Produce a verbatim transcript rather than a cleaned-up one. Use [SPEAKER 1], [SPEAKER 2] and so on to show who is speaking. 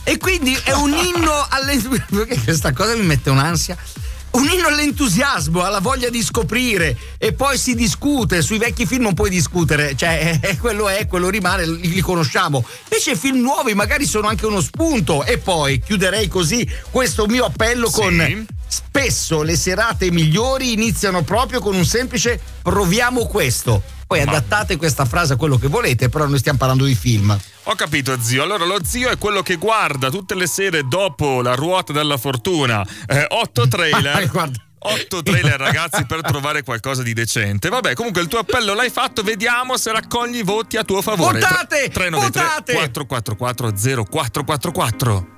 [SPEAKER 1] E quindi è un inno alle... Perché questa cosa mi mette un'ansia. Un inno all'entusiasmo, alla voglia di scoprire, e poi si discute. Sui vecchi film non puoi discutere, cioè eh, quello è, quello rimane, li, li conosciamo. Invece film nuovi magari sono anche uno spunto. E poi chiuderei così questo mio appello
[SPEAKER 2] sì.
[SPEAKER 1] con: spesso le serate migliori iniziano proprio con un semplice proviamo questo. Poi
[SPEAKER 2] Ma...
[SPEAKER 1] adattate questa frase a quello che volete, però noi stiamo parlando di film.
[SPEAKER 2] Ho capito, zio. Allora lo zio è quello che guarda tutte le sere dopo La ruota della fortuna eh, otto trailer. Otto trailer, ragazzi, per trovare qualcosa di decente. Vabbè, comunque il tuo appello l'hai fatto, vediamo se raccogli voti a tuo favore.
[SPEAKER 1] Votate!
[SPEAKER 2] tre nove tre
[SPEAKER 1] Votate!
[SPEAKER 2] quattro quattro quattro zero quattro quattro quattro.